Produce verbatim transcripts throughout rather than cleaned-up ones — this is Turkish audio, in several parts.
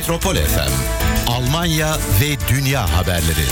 Metropol F M, Almanya ve Dünya haberleri.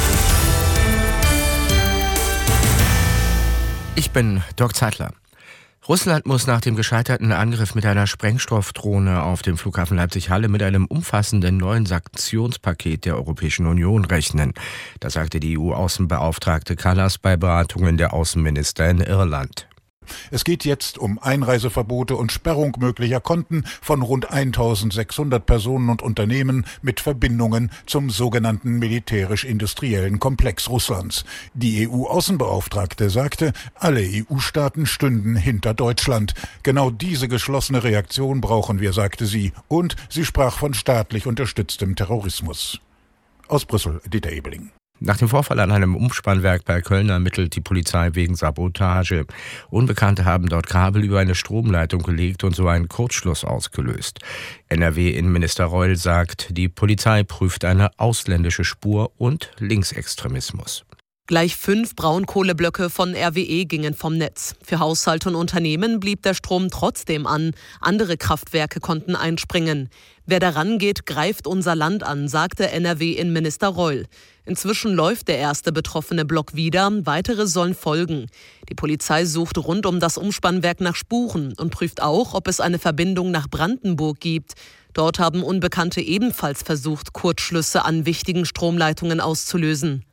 Ich bin Dirk Zeitler. Russland muss nach dem gescheiterten Angriff mit einer Sprengstoffdrohne auf dem Flughafen Leipzig-Halle mit einem umfassenden neuen Sanktionspaket der Europäischen Union rechnen. Das sagte die E U-Außenbeauftragte Kallas bei Beratungen der Außenminister in Irland. Es geht jetzt um Einreiseverbote und Sperrung möglicher Konten von rund eintausendsechshundert Personen und Unternehmen mit Verbindungen zum sogenannten militärisch-industriellen Komplex Russlands. Die E U-Außenbeauftragte sagte, alle E U-Staaten stünden hinter Deutschland. Genau diese geschlossene Reaktion brauchen wir, sagte sie. Und sie sprach von staatlich unterstütztem Terrorismus. Aus Brüssel, Dieter Ebeling. Nach dem Vorfall an einem Umspannwerk bei Köln ermittelt die Polizei wegen Sabotage. Unbekannte haben dort Kabel über eine Stromleitung gelegt und so einen Kurzschluss ausgelöst. N R W-Innenminister Reul sagt, die Polizei prüft eine ausländische Spur und Linksextremismus. Gleich fünf Braunkohleblöcke von R W E gingen vom Netz. Für Haushalte und Unternehmen blieb der Strom trotzdem an. Andere Kraftwerke konnten einspringen. Wer daran geht, greift unser Land an, sagte N R W-Innenminister Reul. Inzwischen läuft der erste betroffene Block wieder, weitere sollen folgen. Die Polizei sucht rund um das Umspannwerk nach Spuren und prüft auch, ob es eine Verbindung nach Brandenburg gibt. Dort haben Unbekannte ebenfalls versucht, Kurzschlüsse an wichtigen Stromleitungen auszulösen.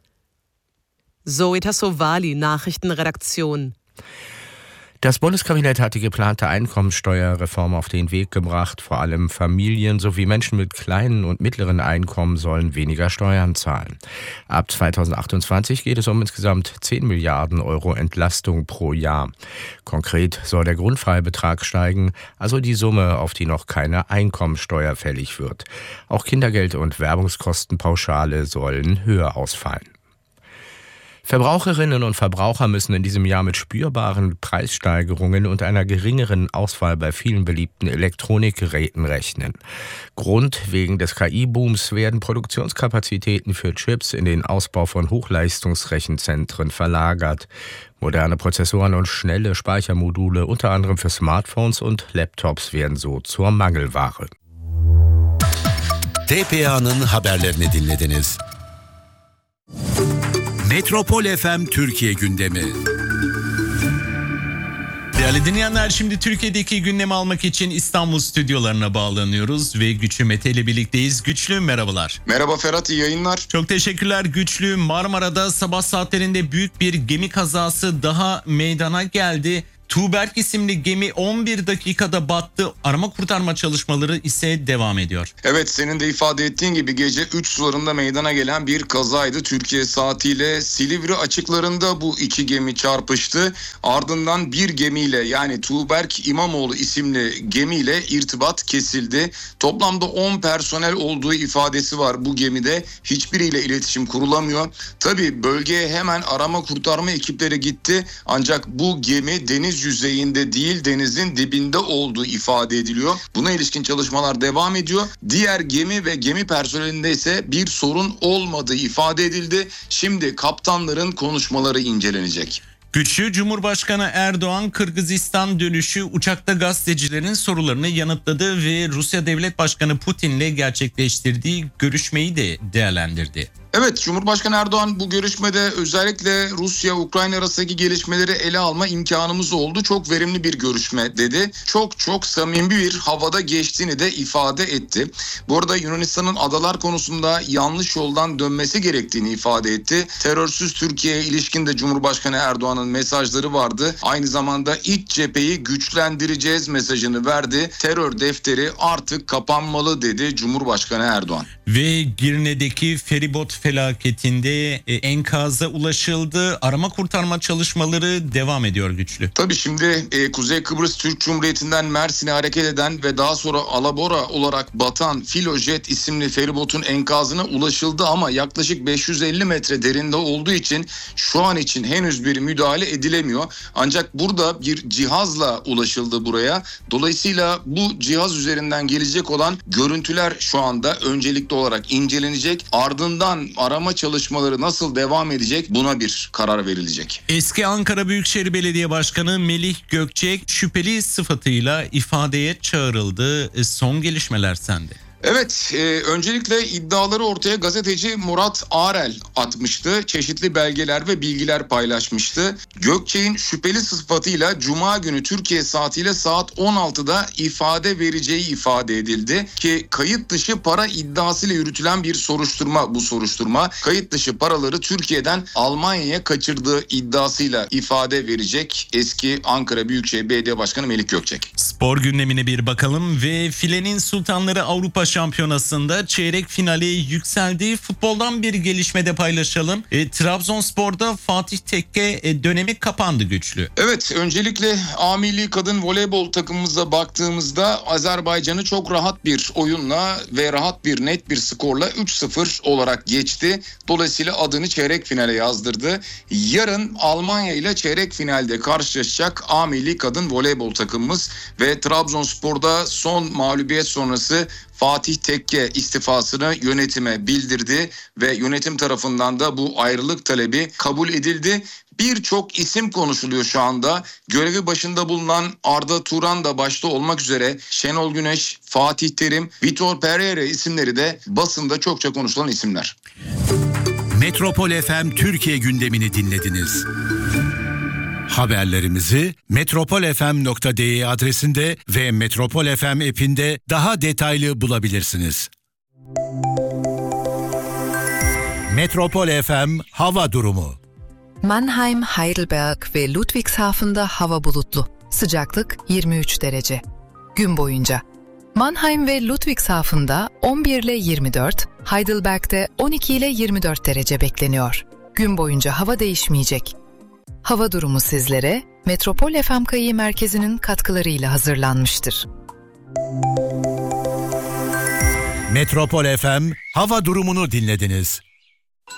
Zoe Tassovali, Nachrichtenredaktion. Das Bundeskabinett hat die geplante Einkommensteuerreform auf den Weg gebracht. Vor allem Familien sowie Menschen mit kleinen und mittleren Einkommen sollen weniger Steuern zahlen. Ab zweitausendachtundzwanzig geht es um insgesamt zehn Milliarden Euro Entlastung pro Jahr. Konkret soll der Grundfreibetrag steigen, also die Summe, auf die noch keine Einkommensteuer fällig wird. Auch Kindergeld und Werbungskostenpauschale sollen höher ausfallen. Verbraucherinnen und Verbraucher müssen in diesem Jahr mit spürbaren Preissteigerungen und einer geringeren Auswahl bei vielen beliebten Elektronikgeräten rechnen. Grund: wegen des K I-Booms werden Produktionskapazitäten für Chips in den Ausbau von Hochleistungsrechenzentren verlagert. Moderne Prozessoren und schnelle Speichermodule, unter anderem für Smartphones und Laptops, werden so zur Mangelware. T P A'nın haberlerini dinlediniz. Metropol F M Türkiye gündemi. Değerli dinleyenler, şimdi Türkiye'deki gündemi almak için İstanbul stüdyolarına bağlanıyoruz ve Güçlü Mete ile birlikteyiz. Güçlü, merhabalar. Merhaba Ferhat, iyi yayınlar. Çok teşekkürler Güçlü. Marmara'da sabah saatlerinde büyük bir gemi kazası daha meydana geldi. Tuğberk isimli gemi on bir dakikada battı. Arama kurtarma çalışmaları ise devam ediyor. Evet, senin de ifade ettiğin gibi gece üç sularında meydana gelen bir kazaydı. Türkiye saatiyle Silivri açıklarında bu iki gemi çarpıştı. Ardından bir gemiyle, yani Tuğberk İmamoğlu isimli gemiyle irtibat kesildi. Toplamda on personel olduğu ifadesi var bu gemide. Hiçbiriyle iletişim kurulamıyor. Tabii bölgeye hemen arama kurtarma ekipleri gitti. Ancak bu gemi deniz yüzeyinde değil, denizin dibinde olduğu ifade ediliyor. Buna ilişkin çalışmalar devam ediyor. Diğer gemi ve gemi personelinde ise bir sorun olmadığı ifade edildi. Şimdi kaptanların konuşmaları incelenecek. Güçlü, Cumhurbaşkanı Erdoğan Kırgızistan dönüşü uçakta gazetecilerin sorularını yanıtladı ve Rusya Devlet Başkanı Putin'le gerçekleştirdiği görüşmeyi de değerlendirdi. Evet, Cumhurbaşkanı Erdoğan bu görüşmede özellikle Rusya-Ukrayna arasındaki gelişmeleri ele alma imkanımız oldu. Çok verimli bir görüşme dedi. Çok çok samimi bir havada geçtiğini de ifade etti. Bu arada Yunanistan'ın adalar konusunda yanlış yoldan dönmesi gerektiğini ifade etti. Terörsüz Türkiye'ye ilişkin de Cumhurbaşkanı Erdoğan'ın mesajları vardı. Aynı zamanda iç cepheyi güçlendireceğiz mesajını verdi. Terör defteri artık kapanmalı dedi Cumhurbaşkanı Erdoğan. Ve Girne'deki feribot felaketinde enkaza ulaşıldı. Arama kurtarma çalışmaları devam ediyor Güçlü. Tabii şimdi e, Kuzey Kıbrıs Türk Cumhuriyeti'nden Mersin'e hareket eden ve daha sonra Alabora olarak batan Filojet isimli feribotun enkazına ulaşıldı ama yaklaşık beş yüz elli metre derinde olduğu için şu an için henüz bir müdahale edilemiyor. Ancak burada bir cihazla ulaşıldı buraya. Dolayısıyla bu cihaz üzerinden gelecek olan görüntüler şu anda öncelikli olarak incelenecek. Ardından arama çalışmaları nasıl devam edecek, buna bir karar verilecek. Eski Ankara Büyükşehir Belediye Başkanı Melih Gökçek şüpheli sıfatıyla ifadeye çağrıldı. Son gelişmeler sende. Evet, e, öncelikle iddiaları ortaya gazeteci Murat Arel atmıştı. Çeşitli belgeler ve bilgiler paylaşmıştı. Gökçek'in şüpheli sıfatıyla Cuma günü Türkiye saatiyle saat on altıda ifade vereceği ifade edildi. Ki kayıt dışı para iddiasıyla yürütülen bir soruşturma bu soruşturma. Kayıt dışı paraları Türkiye'den Almanya'ya kaçırdığı iddiasıyla ifade verecek eski Ankara Büyükşehir Belediye Başkanı Melik Gökçek. Spor gündemine bir bakalım ve filenin sultanları Avrupa Şampiyonası'nda çeyrek finale yükseldi. Futboldan bir gelişme de paylaşalım. E, Trabzonspor'da Fatih Tekke e, dönemi kapandı Güçlü. Evet, öncelikle A Milli Kadın Voleybol takımımıza baktığımızda Azerbaycan'ı çok rahat bir oyunla ve rahat bir net bir skorla üç sıfır olarak geçti. Dolayısıyla adını çeyrek finale yazdırdı. Yarın Almanya ile çeyrek finalde karşılaşacak A Milli Kadın Voleybol takımımız ve Trabzonspor'da son mağlubiyet sonrası Fatih Tekke istifasını yönetime bildirdi ve yönetim tarafından da bu ayrılık talebi kabul edildi. Birçok isim konuşuluyor şu anda. Görevi başında bulunan Arda Turan da başta olmak üzere Şenol Güneş, Fatih Terim, Vitor Pereira isimleri de basında çokça konuşulan isimler. Metropol F M Türkiye gündemini dinlediniz. Haberlerimizi metropol f m nokta d e adresinde ve Metropol F M app'inde daha detaylı bulabilirsiniz. Metropol F M hava durumu. Mannheim, Heidelberg ve Ludwigshafen'da hava bulutlu. Sıcaklık yirmi üç derece. Gün boyunca Mannheim ve Ludwigshafen'da on bir ile yirmi dört, Heidelberg'de on iki ile yirmi dört derece bekleniyor. Gün boyunca hava değişmeyecek. Hava durumu sizlere Metropol F M Kayı Merkezi'nin katkılarıyla hazırlanmıştır. Metropol F M hava durumunu dinlediniz.